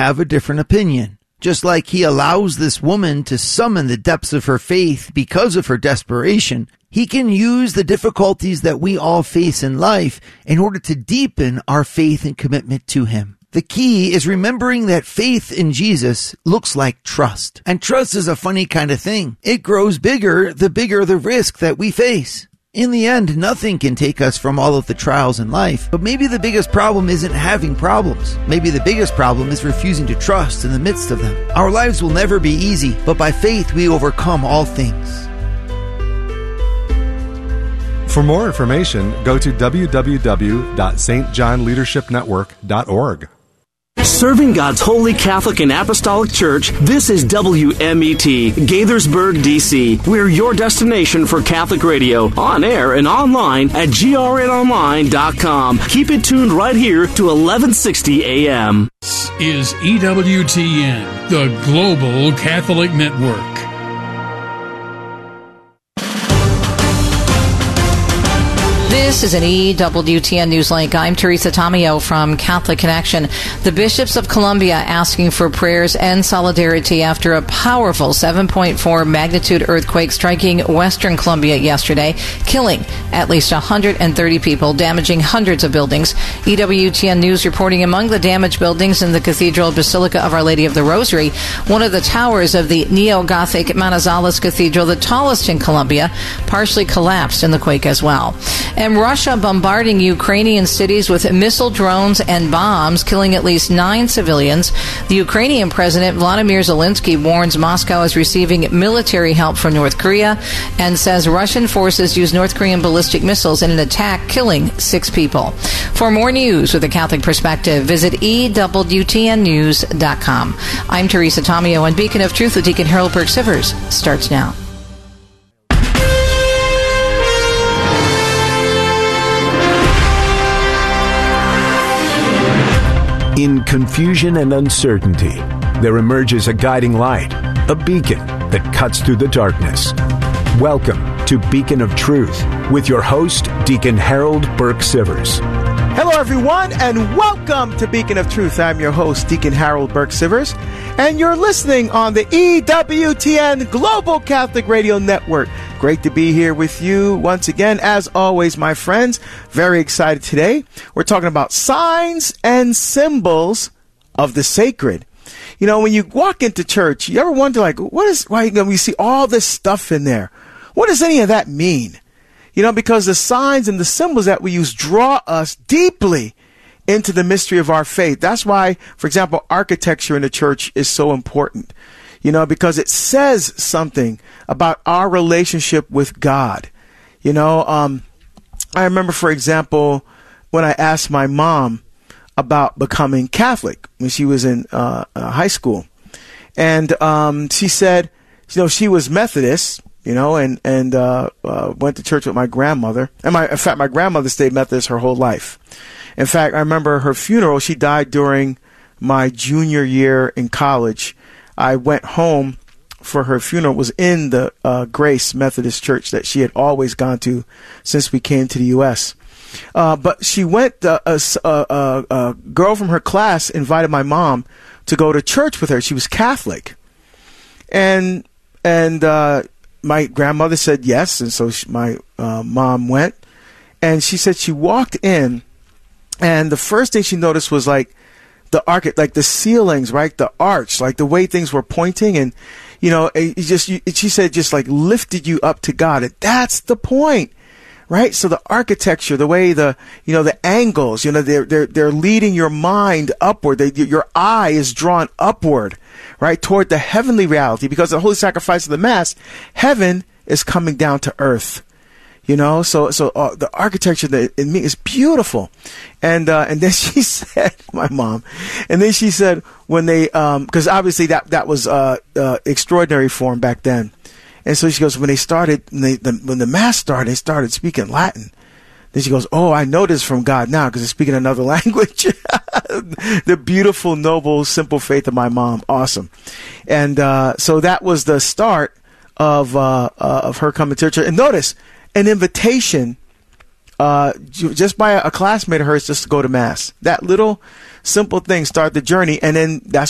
have a different opinion. Just like he allows this woman to summon the depths of her faith because of her desperation, he can use the difficulties that we all face in life in order to deepen our faith and commitment to him. The key is remembering that faith in Jesus looks like trust. And trust is a funny kind of thing. It grows bigger the risk that we face. In the end, nothing can take us from all of the trials in life, but maybe the biggest problem isn't having problems. Maybe the biggest problem is refusing to trust in the midst of them. Our lives will never be easy, but by faith we overcome all things. For more information, go to www.stjohnleadershipnetwork.org. Serving God's Holy Catholic and Apostolic Church, this is WMET, Gaithersburg, D.C. We're your destination for Catholic radio, on air and online at grnonline.com. Keep it tuned right here to 1160 a.m. This is EWTN, the Global Catholic Network. This is an EWTN Newslink. I'm Teresa Tomeo from Catholic Connection. The bishops of Colombia asking for prayers and solidarity after a powerful 7.4 magnitude earthquake striking western Colombia yesterday, killing at least 130 people, damaging hundreds of buildings. EWTN News reporting among the damaged buildings in the Cathedral Basilica of Our Lady of the Rosary, one of the towers of the neo-Gothic Manizales Cathedral, the tallest in Colombia, partially collapsed in the quake as well. And Russia bombarding Ukrainian cities with missile drones and bombs, killing at least 9 civilians. The Ukrainian President Vladimir Zelensky warns Moscow is receiving military help from North Korea and says Russian forces used North Korean ballistic missiles in an attack, killing 6 people. For more news with a Catholic perspective, visit EWTNnews.com. I'm Teresa Tomeo, and Beacon of Truth with Deacon Harold Burke-Sivers starts now. In confusion and uncertainty, there emerges a guiding light, a beacon that cuts through the darkness. Welcome to Beacon of Truth with your host, Deacon Harold Burke-Sivers. Hello, everyone, and welcome to Beacon of Truth. I'm your host, Deacon Harold Burke-Sivers, and you're listening on the EWTN Global Catholic Radio Network. Great to be here with you once again. As always, my friends, very excited today. We're talking about signs and symbols of the sacred. You know, when you walk into church, you ever wonder, like, why we see all this stuff in there? What does any of that mean? You know, because the signs and the symbols that we use draw us deeply into the mystery of our faith. That's why, for example, architecture in the church is so important. You know, because it says something about our relationship with God. You know, I remember, for example, when I asked my mom about becoming Catholic when she was in high school. And she said, you know, she was Methodist, you know, and went to church with my grandmother. And in fact, my grandmother stayed Methodist her whole life. In fact, I remember her funeral. She died during my junior year in college. I went home for her funeral. It was in the Grace Methodist Church that she had always gone to since we came to the U.S. But she went, a girl from her class invited my mom to go to church with her. She was Catholic. And my grandmother said yes. And so my mom went. And she said she walked in, and the first thing she noticed was like the ceilings, right? The arch, like the way things were pointing. And, you know, she said just like lifted you up to God. And that's the point. Right? So the architecture, the way the angles, you know, they're leading your mind upward. Your eye is drawn upward, right? Toward the heavenly reality, because the holy sacrifice of the Mass, heaven is coming down to earth. You know, so the architecture in me is beautiful. And then she said, my mom, and then she said when they, cause obviously that was, extraordinary form back then. And so she goes, when the Mass started, they started speaking Latin. Then she goes, oh, I know this from God now because they're speaking another language. The beautiful, noble, simple faith of my mom. Awesome. And, so that was the start of her coming to church. And notice, an invitation, just by a classmate of hers just to go to Mass. That little simple thing started the journey. And then that's